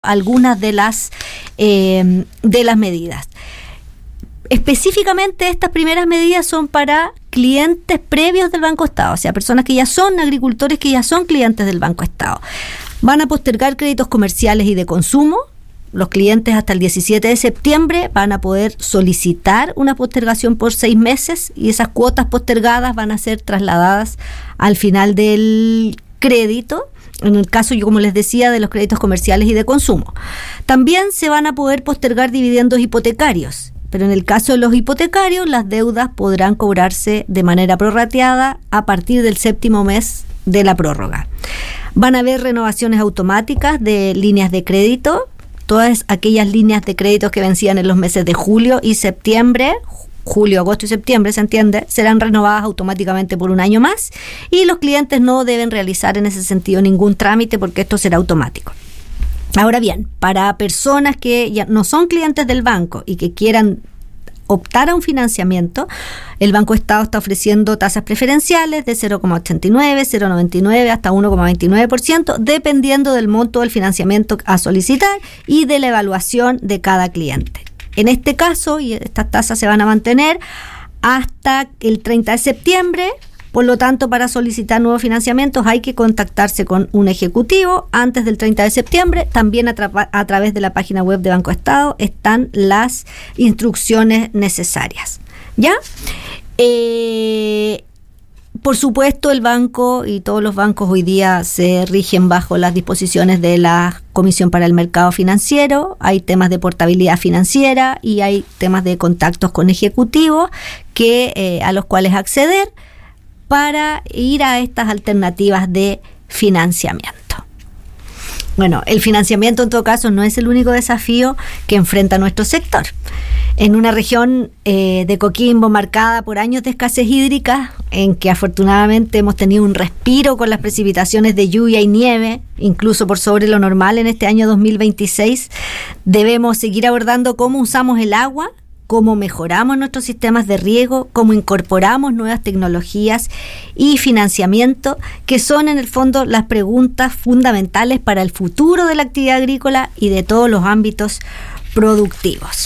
algunas de las medidas. Específicamente estas primeras medidas son para clientes previos del Banco Estado, o sea, personas que ya son agricultores, que ya son clientes del Banco Estado. Van a postergar créditos comerciales y de consumo. Los clientes hasta el 17 de septiembre van a poder solicitar una postergación por 6 meses y esas cuotas postergadas van a ser trasladadas al final del crédito. En el caso, yo como les decía, de los créditos comerciales y de consumo. También se van a poder postergar dividendos hipotecarios, pero en el caso de los hipotecarios, las deudas podrán cobrarse de manera prorrateada a partir del 7º mes de la prórroga. Van a haber renovaciones automáticas de líneas de crédito. Todas aquellas líneas de crédito que vencían en los meses de julio y septiembre, julio, agosto y septiembre, se entiende, serán renovadas automáticamente por un año más y los clientes no deben realizar en ese sentido ningún trámite porque esto será automático. Ahora bien, para personas que ya no son clientes del banco y que quieran optar a un financiamiento, el Banco Estado está ofreciendo tasas preferenciales de 0,89, 0,99 hasta 1,29%, dependiendo del monto del financiamiento a solicitar y de la evaluación de cada cliente. En este caso, y estas tasas se van a mantener hasta el 30 de septiembre, por lo tanto, para solicitar nuevos financiamientos hay que contactarse con un ejecutivo antes del 30 de septiembre. También a través de la página web de Banco Estado están las instrucciones necesarias. ¿Ya? Por supuesto, el banco y todos los bancos hoy día se rigen bajo las disposiciones de la Comisión para el Mercado Financiero. Hay temas de portabilidad financiera y hay temas de contactos con ejecutivos a los cuales acceder para ir a estas alternativas de financiamiento. Bueno, el financiamiento en todo caso no es el único desafío que enfrenta nuestro sector. En una región de Coquimbo marcada por años de escasez hídrica, en que afortunadamente hemos tenido un respiro con las precipitaciones de lluvia y nieve, incluso por sobre lo normal en este año 2026, debemos seguir abordando cómo usamos el agua, cómo mejoramos nuestros sistemas de riego, cómo incorporamos nuevas tecnologías y financiamiento, que son en el fondo las preguntas fundamentales para el futuro de la actividad agrícola y de todos los ámbitos productivos.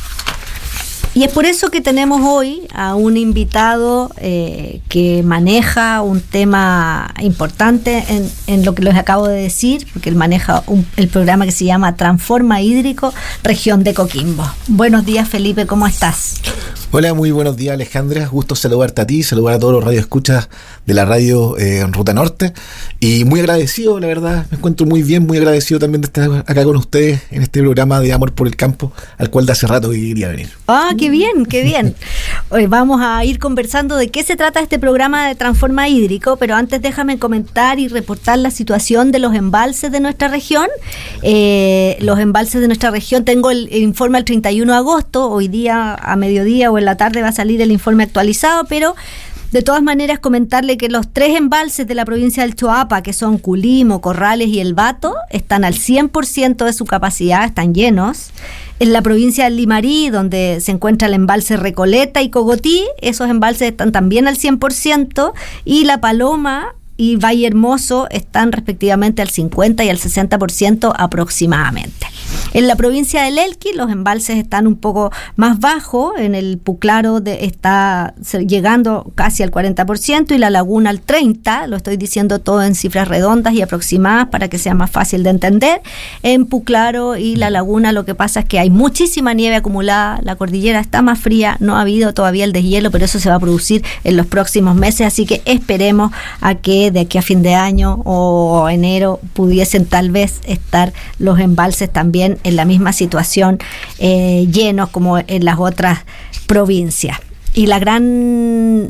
Y es por eso que tenemos hoy a un invitado que maneja un tema importante en lo que les acabo de decir, porque él maneja el programa que se llama Transforma Hídrico, región de Coquimbo. Buenos días, Felipe, ¿cómo estás? Hola, muy buenos días, Alejandra. Gusto saludarte a ti, saludar a todos los radioescuchas de la radio en Ruta Norte. Y muy agradecido, la verdad, me encuentro muy bien, muy agradecido también de estar acá con ustedes en este programa de Amor por el Campo, al cual de hace rato quería venir. ¡Ah, qué bien, qué bien! Hoy vamos a ir conversando de qué se trata este programa de Transforma Hídrico, pero antes déjame comentar y reportar la situación de los embalses de nuestra región. Los embalses de nuestra región, tengo el informe al 31 de agosto, hoy día a mediodía o en la tarde va a salir el informe actualizado, pero de todas maneras comentarle que los 3 embalses de la provincia del Choapa, que son Culimo, Corrales y El Bato, están al 100% de su capacidad, están llenos. En la provincia del Limarí, donde se encuentra el embalse Recoleta y Cogotí, esos embalses están también al 100%, y La Paloma y Valle Hermoso están respectivamente al 50% y al 60% aproximadamente. En la provincia del Elqui los embalses están un poco más bajos, en el Puclaro está llegando casi al 40% y la Laguna al 30%, lo estoy diciendo todo en cifras redondas y aproximadas para que sea más fácil de entender. En Puclaro y la Laguna lo que pasa es que hay muchísima nieve acumulada, la cordillera está más fría, no ha habido todavía el deshielo, pero eso se va a producir en los próximos meses, así que esperemos a que de aquí a fin de año o enero pudiesen tal vez estar los embalses también en la misma situación llenos como en las otras provincias. Y la gran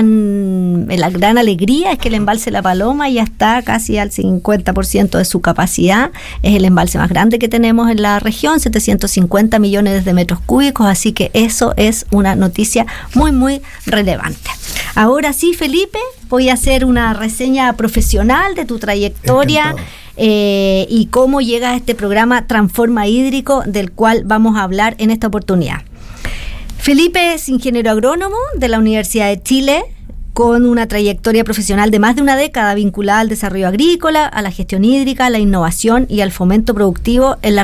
alegría es que el embalse La Paloma ya está casi al 50% de su capacidad. Es el embalse más grande que tenemos en la región, 750 millones de metros cúbicos, así que eso es una noticia muy, muy relevante. Ahora sí, Felipe, voy a hacer una reseña profesional de tu trayectoria y cómo llegas a este programa Transforma Hídrico, del cual vamos a hablar en esta oportunidad. Felipe es ingeniero agrónomo de la Universidad de Chile, con una trayectoria profesional de más de una década vinculada al desarrollo agrícola, a la gestión hídrica, a la innovación y al fomento productivo en la